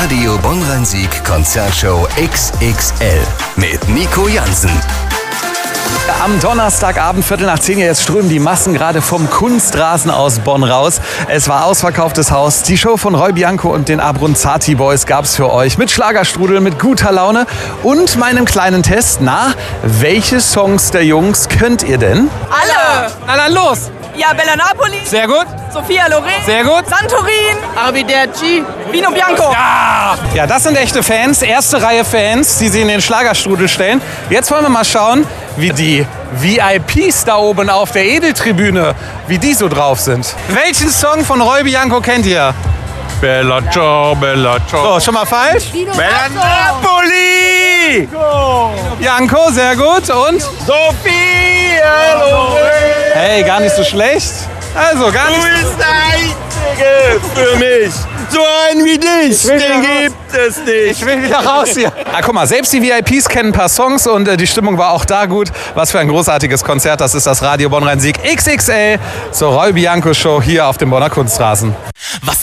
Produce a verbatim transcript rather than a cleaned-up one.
Radio Bonn-Rhein-Sieg Konzertshow X X L mit Nico Jansen. Am Donnerstagabend, Viertel nach zehn, jetzt strömen die Massen gerade vom Kunstrasen aus Bonn raus. Es war ausverkauftes Haus. Die Show von Roy Bianco und den Abronzati Boys gab's für euch. Mit Schlagerstrudel, mit guter Laune und meinem kleinen Test. Na, welche Songs der Jungs könnt ihr denn? Alle! Na dann los! Ja, Bella Napoli. Sehr gut. Sophia Loren. Sehr gut. Santorin. Arrivederci. Vino Bianco. Ja! Ja, das sind echte Fans, erste Reihe Fans, die sie in den Schlagerstrudel stellen. Jetzt wollen wir mal schauen, wie die V I Ps da oben auf der Edeltribüne, wie die so drauf sind. Welchen Song von Roy Bianco kennt ihr? Bella ciao, Bella ciao. So, schon mal falsch? Bella Napoli! Bianco, sehr gut. Und? Sophia Loren! Hey, gar nicht so schlecht. Also, gar nicht. Du bist der Einzige für mich. So einen wie dich, den gibt es nicht. Ich will wieder raus hier. Ah, guck mal, selbst die V I Ps kennen ein paar Songs und äh, die Stimmung war auch da gut. Was für ein großartiges Konzert. Das ist das Radio Bonn-Rhein-Sieg X X L zur Roy Bianco Show hier auf dem Bonner Kunstrasen. Was